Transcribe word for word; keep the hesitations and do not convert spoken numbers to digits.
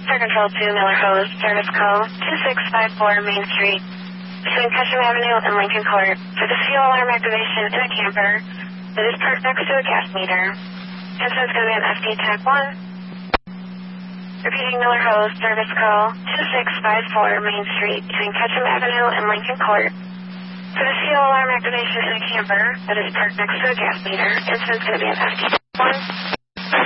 Fire Control two, Miller Hose, service call two six five four Main Street, between Cushing Avenue and Lincoln Court, for the fuel alarm activation in a camper that is parked next to a gas meter. Incident's going to be on F D Tag one. Repeating, Miller Hose, service call two six five four Main Street, between Cushing Avenue and Lincoln Court, for the fuel alarm activation in a camper that is parked next to a gas meter. Incident's going to be on F D Tag one.